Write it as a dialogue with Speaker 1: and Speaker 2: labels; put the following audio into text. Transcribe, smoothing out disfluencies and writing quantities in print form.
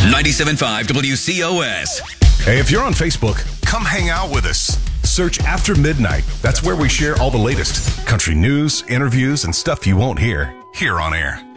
Speaker 1: 97.5 WCOS.
Speaker 2: Hey, if you're on Facebook, come hang out with us. Search After Midnight. That's where we share all the latest country news, interviews, and stuff you won't hear here on air.